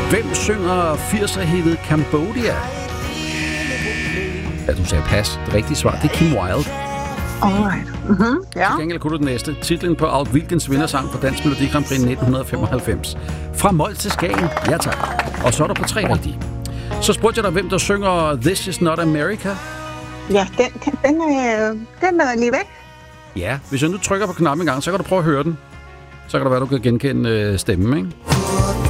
Hvem synger 80'er-hittet Cambodia? Ja, du sagde pas. Det rigtige svar, det er Kim Wilde. Alright. Mm-hmm. Ja. Til gengæld kunne du den næste. Titlen på Alt Wilkens vindersang for Dansk Melodi Grand Prix 1995. Fra Mol til Skagen. Ja tak. Og så er der på 3 rigtige. Så spurgte jeg dig, hvem der synger This Is Not America? Ja, den er lige væk. Ja, hvis jeg nu trykker på knappen en gang, så kan du prøve at høre den. Så kan det være, du kan genkende stemmen, ikke?